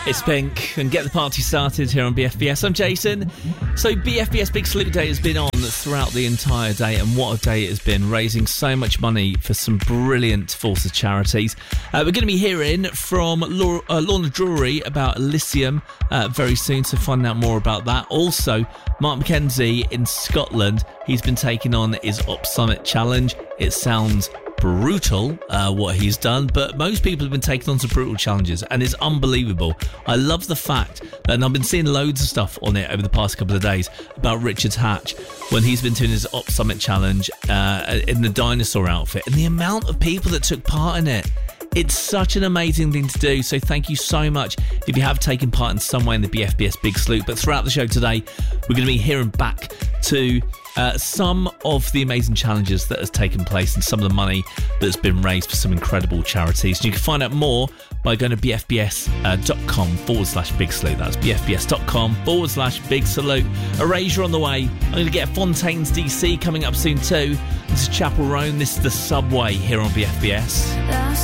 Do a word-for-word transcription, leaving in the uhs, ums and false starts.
It's Pink, and get the party started here on B F B S. I'm Jason. So B F B S Big Salute Day has been on throughout the entire day, and what a day it has been, raising so much money for some brilliant Forces charities. Uh, we're going to be hearing from Laura, uh, Lorna Drury about Elysium uh, very soon, so find out more about that. Also, Mark McKenzie in Scotland, he's been taking on his Op Summit Challenge. It sounds brutal uh, what he's done, but most people have been taking on some brutal challenges, and it's unbelievable. I love the fact that, and I've been seeing loads of stuff on it over the past couple of days about Richard Hatch when he's been doing his Op Summit Challenge uh, in the dinosaur outfit, and the amount of people that took part in it. It's such an amazing thing to do, so thank you so much if you have taken part in some way in the B F B S Big Salute. But throughout the show today, we're going to be hearing back to uh, some of the amazing challenges that has taken place and some of the money that's been raised for some incredible charities. And you can find out more by going to bfbs.com forward slash big salute. That's bfbs.com forward slash big salute. Erasure on the way. I'm going to get Fontaines D C coming up soon too. This is Chapel Roan. This is The Subway here on B F B S.